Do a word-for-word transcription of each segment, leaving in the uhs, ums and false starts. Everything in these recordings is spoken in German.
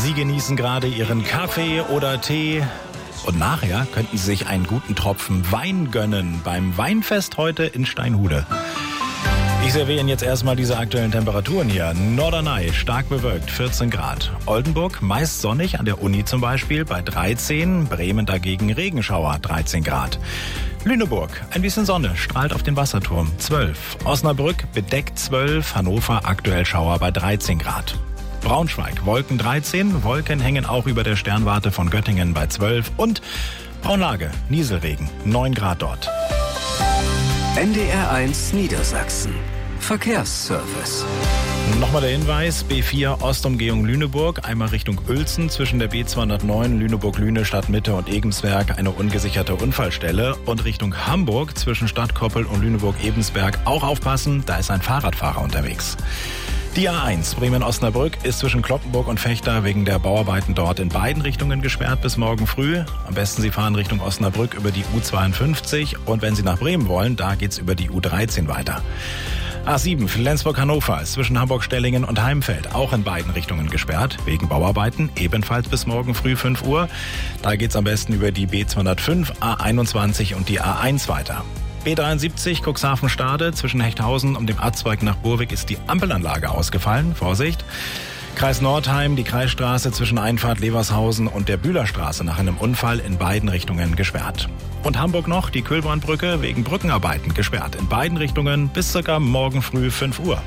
Sie genießen gerade Ihren Kaffee oder Tee. Und nachher könnten Sie sich einen guten Tropfen Wein gönnen beim Weinfest heute in Steinhude. Ich serviere Ihnen jetzt erstmal diese aktuellen Temperaturen hier. Norderney stark bewölkt, vierzehn Grad. Oldenburg meist sonnig, an der Uni zum Beispiel bei dreizehn. Bremen dagegen Regenschauer, dreizehn Grad. Lüneburg, ein bisschen Sonne, strahlt auf den Wasserturm, zwölf. Osnabrück bedeckt zwölf. Hannover aktuell Schauer bei dreizehn Grad. Braunschweig, Wolken dreizehn. Wolken hängen auch über der Sternwarte von Göttingen bei zwölf. Und Braunlage, Nieselregen, neun Grad dort. N D R eins Niedersachsen. Verkehrsservice. Nochmal der Hinweis, B vier Ostumgehung Lüneburg, einmal Richtung Uelzen zwischen der B zweihundertneun Lüneburg-Lüne, Stadtmitte und Egensberg eine ungesicherte Unfallstelle und Richtung Hamburg zwischen Stadtkoppel und Lüneburg-Ebensberg auch aufpassen, da ist ein Fahrradfahrer unterwegs. Die A eins Bremen-Osnabrück ist zwischen Cloppenburg und Vechta wegen der Bauarbeiten dort in beiden Richtungen gesperrt bis morgen früh. Am besten Sie fahren Richtung Osnabrück über die U zweiundfünfzig und wenn Sie nach Bremen wollen, da geht's über die U dreizehn weiter. A sieben Flensburg-Hannover ist zwischen Hamburg-Stellingen und Heimfeld auch in beiden Richtungen gesperrt, wegen Bauarbeiten, ebenfalls bis morgen früh fünf Uhr. Da geht's am besten über die B zweihundertfünf, A einundzwanzig und die A eins weiter. B dreiundsiebzig Cuxhaven-Stade zwischen Hechthausen und dem Abzweig nach Burwig ist die Ampelanlage ausgefallen. Vorsicht! Kreis Nordheim, die Kreisstraße zwischen Einfahrt Levershausen und der Bühlerstraße nach einem Unfall in beiden Richtungen gesperrt. Und Hamburg noch, die Kühlbrandbrücke wegen Brückenarbeiten gesperrt in beiden Richtungen bis circa morgen früh fünf Uhr.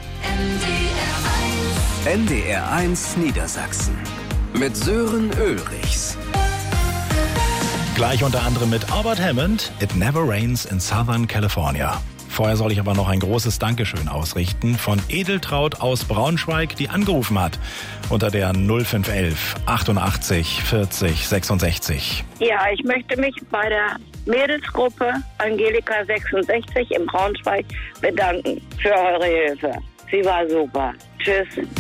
N D R eins Niedersachsen mit Sören Ulrichs. Gleich unter anderem mit Albert Hammond, It Never Rains in Southern California. Vorher soll ich aber noch ein großes Dankeschön ausrichten von Edeltraut aus Braunschweig, die angerufen hat unter der null fünf elf achtundachtzig vierzig sechsundsechzig. Ja, ich möchte mich bei der Mädelsgruppe Angelika sechsundsechzig in Braunschweig bedanken für eure Hilfe. Sie war super. Tschüss.